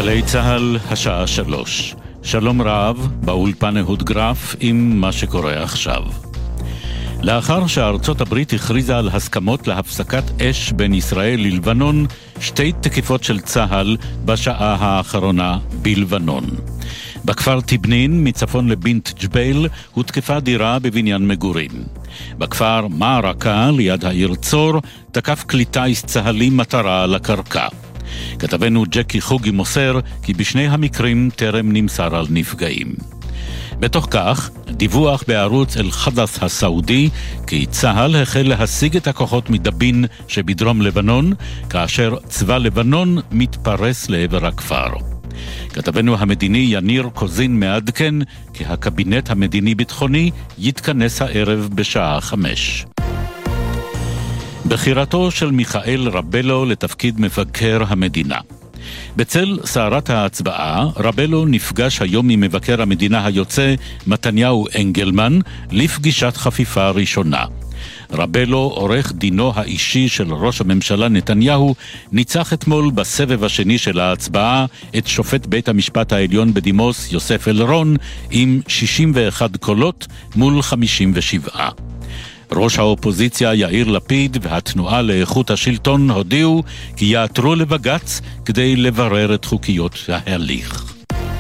גלי צהל, השעה 3. שלום רב, באולפן אהוד גרף עם מה שקורה עכשיו. לאחר שארצות הברית הכריזה על הסכמות להפסקת אש בין ישראל ללבנון, שתי תקיפות של צהל בשעה האחרונה בלבנון. בכפר טיבנין, מצפון לבינט ג'בייל, הותקפה דירה בבניין מגורים. בכפר מערקה, ליד העיר צור, תקף כלי טיס צהלי מטרה לקרקע. כתבנו ג'קי חוגי מוסר כי בשני המקרים טרם נמסר על נפגעים. בתוך כך, דיווח בערוץ אל-חדס הסעודי כי צהל החל להשיג את הכוחות מדבין שבדרום לבנון, כאשר צבא לבנון מתפרס לעבר הכפר. כתבנו המדיני יניר קוזין מעדכן כי הקבינט המדיני-ביטחוני יתכנס הערב בשעה 5. בחירתו של מיכאל רבלו לתפקיד מבקר המדינה. בצל סערת ההצבעה, רבלו נפגש היום עם מבקר המדינה היוצא מתניהו אנגלמן לפגישת חפיפה ראשונה. רבלו, עורך דינו האישי של ראש הממשלה נתניהו, ניצח אתמול בסבב השני של ההצבעה את שופט בית המשפט העליון בדימוס יוסף אלרון עם 61 קולות מול 57. ראש האופוזיציה יאיר לפיד והתנועה לאיכות השלטון הודיעו כי יעתרו לבג"ץ כדי לברר את חוקיות ההליך.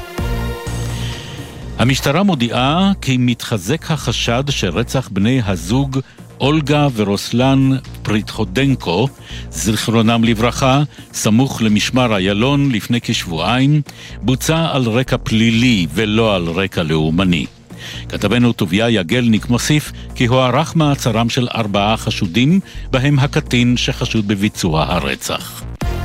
המשטרה מודיעה כי מתחזק החשד שרצח בני הזוג אולגה ורוסלן פריטחודנקו, זכרונם לברכה, סמוך למשמר איילון לפני כשבועיים, בוצע על רקע פלילי ולא על רקע לאומני. כתבנו טוביה יגלניק מוסיף כי הוארך מעצרם של 4 חשודים, בהם הקטין שחשוד בביצוע הרצח.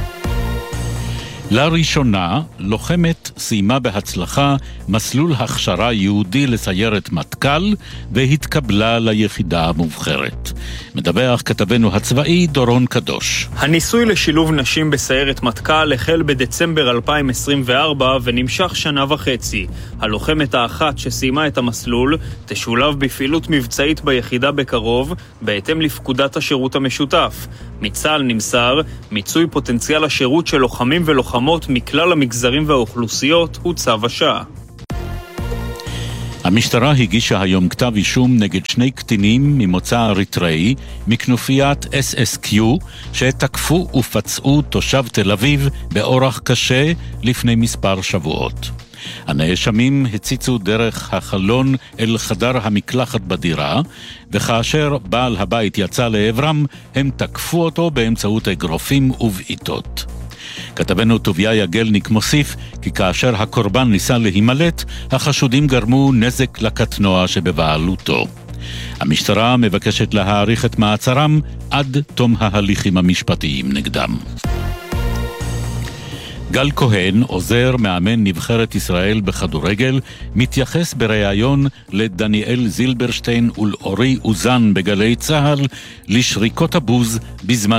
לראשונה, לוחמת סיימה בהצלחה מסלול הכשרה יהודי לסיירת מטכ"ל והתקבלה ליחידה המובחרת. מדווח כתבנו הצבאי דורון קדוש. הניסוי לשילוב נשים בסיירת מטכ"ל החל בדצמבר 2024 ונמשך שנה וחצי. הלוחמת האחת שסיימה את המסלול תשולב בפעילות מבצעית ביחידה בקרוב, בהתאם לפקודת השירות המשותף. מצה"ל נמסר, מיצוי פוטנציאל השירות של לוחמים ולוחמות מכלל המגזרים והאוכלוסיות הוא צו השעה. המשטרה הגישה היום כתב אישום נגד 2 קטינים ממוצא אריתראי מכנופיית SSQ שתקפו ופצעו תושב תל אביב באורח קשה לפני מספר שבועות. הנאשמים הציצו דרך החלון אל חדר המקלחת בדירה, וכאשר בעל הבית יצא לעברם, הם תקפו אותו באמצעות אגרופים ובעיטות. כתבנו טוביה יגלניק מוסיף כי כאשר הקורבן ניסה להימלט, החשודים גרמו נזק לקטנוע שבבעלותו. המשטרה מבקשת להאריך את מעצרם עד תום ההליכים המשפטיים נגדם. גל כהן, עוזר מאמן נבחרת ישראל בכדורגל, מתייחס בריאיון לדניאל זילברשטיין ולאורי אוזן בגלי צהל לשריקות הבוז בזמן